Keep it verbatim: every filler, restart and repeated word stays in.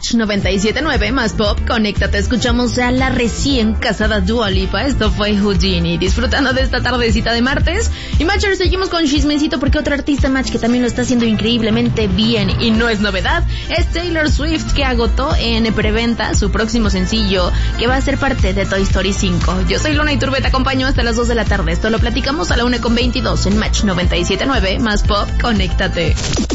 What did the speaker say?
Match noventa y siete punto nueve más Pop, conéctate, escuchamos a la recién casada Dua Lipa. Esto fue Houdini, disfrutando de esta tardecita de martes. Y Matcher, seguimos con chismecito porque otro artista, Match, que también lo está haciendo increíblemente bien y no es novedad, es Taylor Swift, que agotó en preventa su próximo sencillo, que va a ser parte de Toy Story cinco. Yo soy Luna Iturbe, te acompaño hasta las dos de la tarde. Esto lo platicamos a la una con veintidós en Match noventa y siete punto nueve más Pop, conéctate.